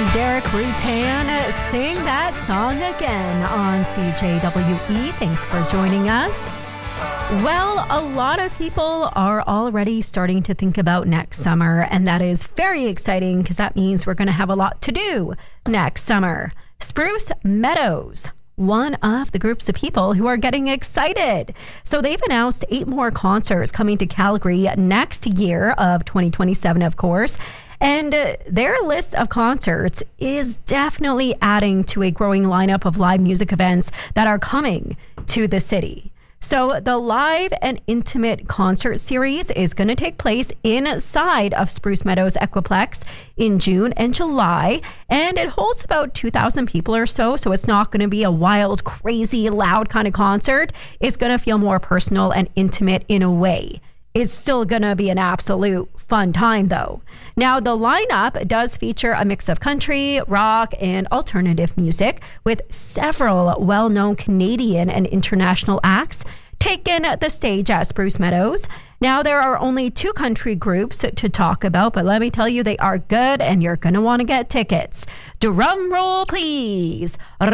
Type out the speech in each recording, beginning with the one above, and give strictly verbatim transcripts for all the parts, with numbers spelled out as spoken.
Derek Rutan sing that song again on C J W E. Thanks for joining us. Well, a lot of people are already starting to think about next summer, and that is very exciting because that means we're going to have a lot to do next summer. Spruce Meadows, one of the groups of people who are getting excited. So they've announced eight more concerts coming to Calgary next year of twenty twenty-seven, of course. And uh, their list of concerts is definitely adding to a growing lineup of live music events that are coming to the city. So the live and intimate concert series is going to take place inside of Spruce Meadows Equiplex in June and July, and it holds about two thousand people or so, so it's not going to be a wild, crazy, loud kind of concert. It's going to feel more personal and intimate in a way. It's still going to be an absolute fun time, though. Now, the lineup does feature a mix of country, rock, and alternative music, with several well-known Canadian and international acts taking the stage at Spruce Meadows. Now, there are only two country groups to talk about, but let me tell you, they are good, and you're going to want to get tickets. Drum roll, please.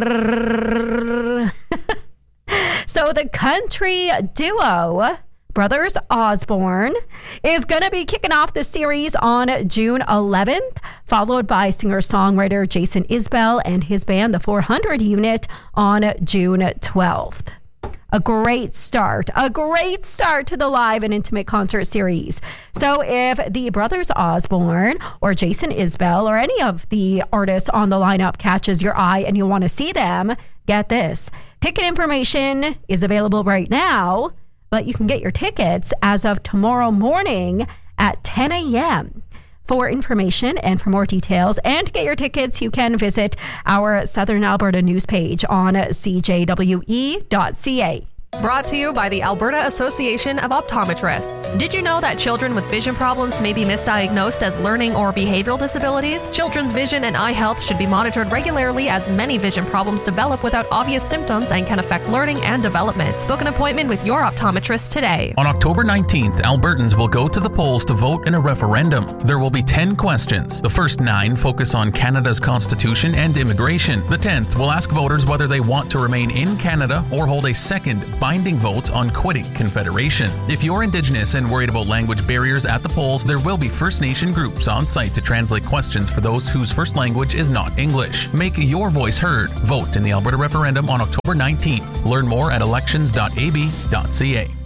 So the country duo Brothers Osborne is going to be kicking off the series on June eleventh, followed by singer-songwriter Jason Isbell and his band, the four hundred Unit, on June twelfth. A great start, a great start to the live and intimate concert series. So if the Brothers Osborne or Jason Isbell or any of the artists on the lineup catches your eye and you want to see them, get this. Ticket information is available right now, but you can get your tickets as of tomorrow morning at ten a.m. For information and for more details and to get your tickets, you can visit our Southern Alberta news page on c j w e dot c a. Brought to you by the Alberta Association of Optometrists. Did you know that children with vision problems may be misdiagnosed as learning or behavioral disabilities? Children's vision and eye health should be monitored regularly, as many vision problems develop without obvious symptoms and can affect learning and development. Book an appointment with your optometrist today. On October nineteenth, Albertans will go to the polls to vote in a referendum. There will be ten questions. The first nine focus on Canada's constitution and immigration. The tenth will ask voters whether they want to remain in Canada or hold a second binding vote on quitting Confederation. If you're Indigenous and worried about language barriers at the polls, there will be First Nation groups on site to translate questions for those whose first language is not English. Make your voice heard. Vote in the Alberta referendum on October nineteenth. Learn more at elections dot a b dot c a.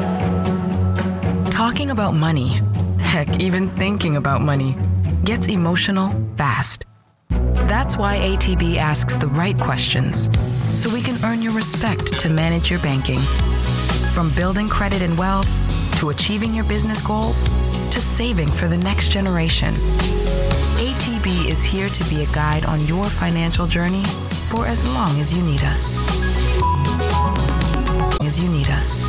Talking about money, heck, even thinking about money, gets emotional fast. That's why A T B asks the right questions, so we can earn your respect to manage your banking. From building credit and wealth, to achieving your business goals, to saving for the next generation. A T B is here to be a guide on your financial journey for as long as you need us. As you need us.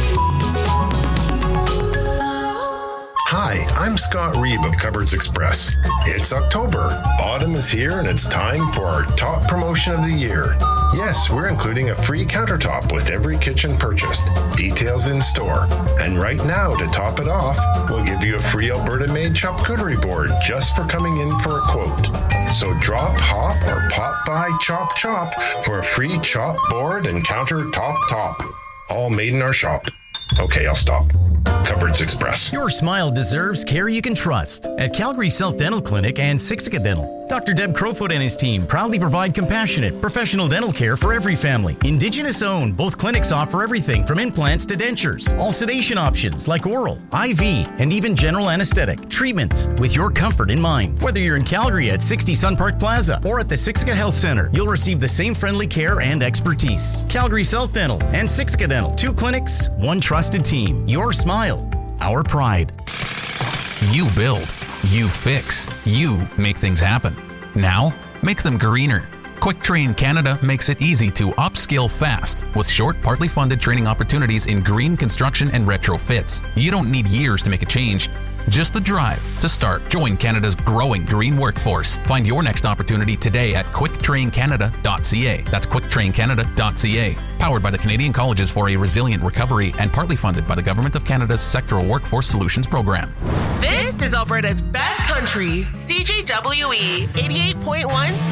Hi, I'm Scott Reeb of Cupboards Express. It's October. Autumn is here and it's time for our top promotion of the year. Yes, we're including a free countertop with every kitchen purchased. Details in store. And right now, to top it off, we'll give you a free Alberta-made charcuterie board just for coming in for a quote. So drop, hop, or pop by Chop Chop for a free chop board and countertop top. All made in our shop. Okay, I'll stop. Cupboards Express. Your smile deserves care you can trust at Calgary South Dental Clinic and Siksika Dental. Doctor Deb Crowfoot and his team proudly provide compassionate, professional dental care for every family. Indigenous owned, both clinics offer everything from implants to dentures. All sedation options like oral, I V, and even general anesthetic treatments with your comfort in mind. Whether you're in Calgary at sixty Sun Park Plaza or at the Siksika Health Center, you'll receive the same friendly care and expertise. Calgary South Dental and Siksika Dental. Two clinics, one trusted team. Your smile, our pride. You build. You fix. You make things happen. Now, make them greener. Quick Train Canada makes it easy to upskill fast with short, partly funded training opportunities in green construction and retrofits. You don't need years to make a change. Just the drive to start. Join Canada's growing green workforce. Find your next opportunity today at quick train canada dot c a. That's quick train canada dot c a. Powered by the Canadian Colleges for a Resilient Recovery and partly funded by the Government of Canada's Sectoral Workforce Solutions Program. This is Alberta's best country, C J W E eighty-eight point one